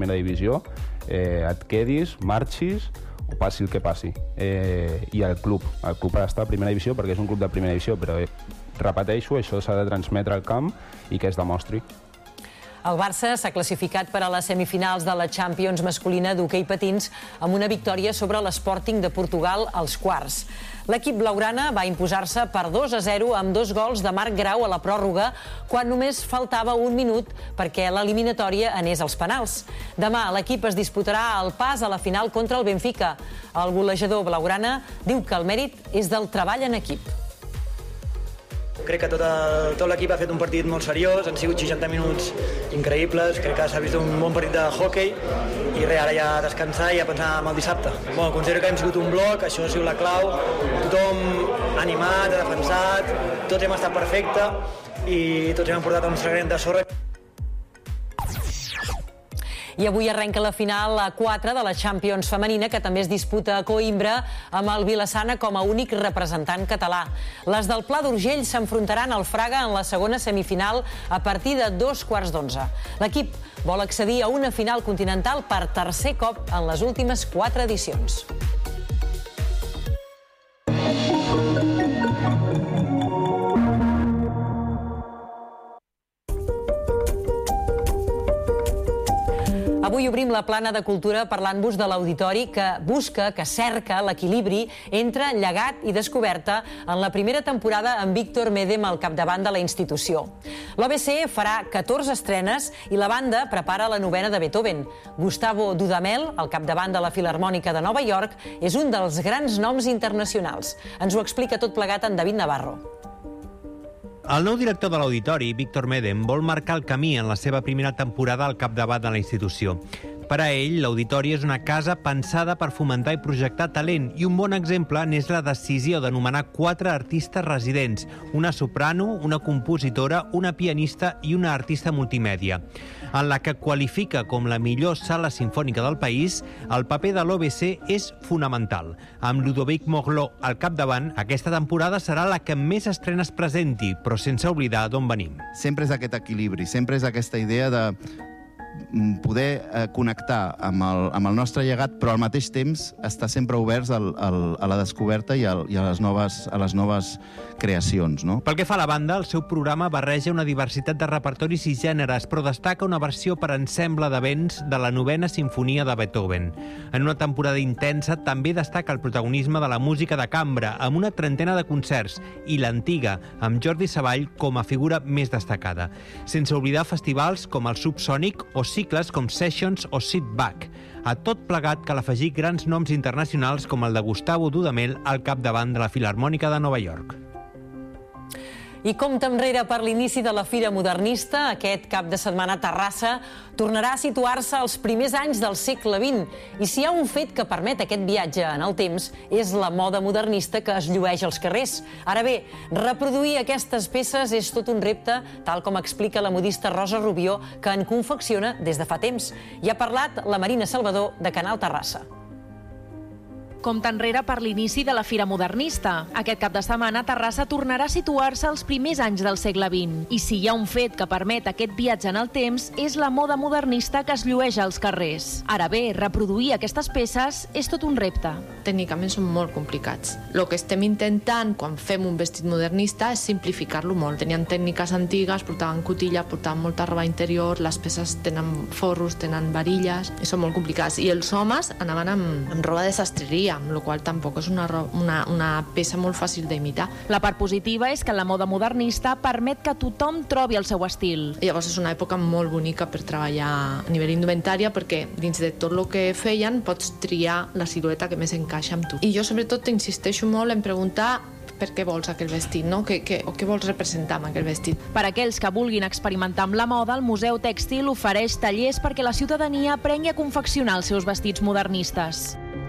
primera divisió, et quedis, marxis o passi el que passi. I el club ha d'estar a primera divisió perquè és un club de primera divisió, però repeteixo, això s'ha de transmetre al camp i que es demostri. El Barça s'ha classificat per a les semifinals de la Champions masculina d'hoquei patins amb una victòria sobre l'Sporting de Portugal als quarts. L'equip blaugrana va imposar-se per 2-0 amb 2 gols de Marc Grau a la pròrroga quan només faltava un minut perquè l'eliminatòria anés als penals. Demà l'equip es disputarà el pas a la final contra el Benfica. El golejador blaugrana diu que el mèrit és del treball en equip. Crec que tot l'equip ha fet un partit molt seriós, han sigut 60 minuts increïbles, crec que s'ha vist un bon partit de hoquei i res, ara ja descansar i ja pensar en el dissabte. Considero que hem sigut un bloc, això ha sigut la clau, tothom animat, defensat, tots hem estat perfecte i tots hem portat el nostre granet de sorra. I avui arrenca la final a 4 de la Champions femenina, que també es disputa a Coïmbra, amb el Vilassana com a únic representant català. Les del Pla d'Urgell s'enfrontaran al Fraga en la segona semifinal a partir de 2:15. L'equip vol accedir a una final continental per tercer cop en les últimes 4 edicions. Avui obrim la plana de cultura parlant-vos de l'auditori que cerca l'equilibri entre llegat i descoberta en la primera temporada amb Víctor Médem al capdavant de la institució. L'OBC farà 14 estrenes i la banda prepara la novena de Beethoven. Gustavo Dudamel, al capdavant de la Filharmònica de Nova York, és un dels grans noms internacionals. Ens ho explica tot plegat en David Navarro. El nou director de l'Auditori, Víctor Médem, vol marcar el camí en la seva primera temporada al capdavant de la institució. Per a ell, l'Auditori és una casa pensada per fomentar i projectar talent i un bon exemple n'és la decisió d'anomenar 4 artistes residents, una soprano, una compositora, una pianista i una artista multimèdia. En la que qualifica com la millor sala sinfònica del país, el paper de l'OBC és fonamental. Amb Ludovic Morlot al capdavant, aquesta temporada serà la que més estrenes presenti, però sense oblidar d'on venim. Sempre és aquest equilibri, sempre és aquesta idea de poder connectar amb el nostre llegat, però al mateix temps estar sempre oberts a la descoberta i a les noves creacions. No? Pel que fa a la banda, el seu programa barreja una diversitat de repertoris i gèneres, però destaca una versió per ensemble de vents de la novena sinfonia de Beethoven. En una temporada intensa també destaca el protagonisme de la música de cambra, amb una trentena de concerts, i l'antiga, amb Jordi Savall com a figura més destacada. Sense oblidar festivals com el Subsònic o cicles com Sessions o Sit Back. A tot plegat cal afegir grans noms internacionals com el de Gustavo Dudamel al capdavant de la Filharmònica de Nova York. I compte enrere per l'inici de la Fira Modernista, aquest cap de setmana a Terrassa tornarà a situar-se als primers anys del segle XX. I si hi ha un fet que permet aquest viatge en el temps, és la moda modernista que es llueix als carrers. Ara bé, reproduir aquestes peces és tot un repte, tal com explica la modista Rosa Rubió, que en confecciona des de fa temps. Hi ha parlat la Marina Salvador, de Canal Terrassa. Compte enrere per l'inici de la Fira Modernista. Aquest cap de setmana, Terrassa tornarà a situar-se als primers anys del segle XX. I si hi ha un fet que permet aquest viatge en el temps, és la moda modernista que es llueix als carrers. Ara bé, reproduir aquestes peces és tot un repte. Tècnicament són molt complicats. El que estem intentant quan fem un vestit modernista és simplificar-lo molt. Tenien tècniques antigues, portaven cotilla, portaven molta roba interior, les peces tenen forros, tenen varilles, i són molt complicats. I els homes anaven amb roba de sastreria, amb la qual tampoc és una peça molt fàcil d'imitar. La part positiva és que la moda modernista permet que tothom trobi el seu estil. Llavors és una època molt bonica per treballar a nivell indumentària, perquè dins de tot el que feien pots triar la silueta que més encaixa amb tu. I jo sobretot insisteixo molt en preguntar per què vols aquell vestit, no? O què vols representar amb aquell vestit. Per aquells que vulguin experimentar amb la moda, el Museu Tèxtil ofereix tallers perquè la ciutadania aprengui a confeccionar els seus vestits modernistes.